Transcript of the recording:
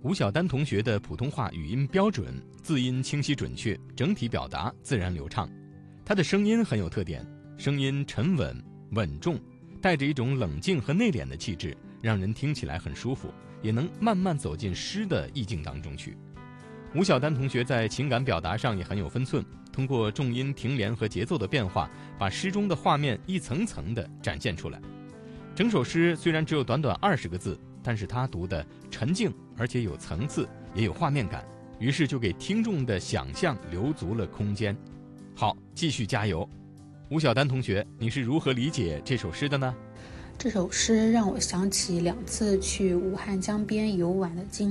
吴晓丹同学的普通话语音标准，字音清晰准确，整体表达自然流畅。他的声音很有特点，声音沉稳稳重，带着一种冷静和内敛的气质，让人听起来很舒服，也能慢慢走进诗的意境当中去。吴晓丹同学在情感表达上也很有分寸，通过重音、停连和节奏的变化，把诗中的画面一层层地展现出来。整首诗虽然只有短短20个字，但是他读的沉静，而且有层次，也有画面感，于是就给听众的想象留足了空间。好，继续加油。吴晓丹同学，你是如何理解这首诗的呢？ 这首诗让我想起2次去武汉江边游玩的经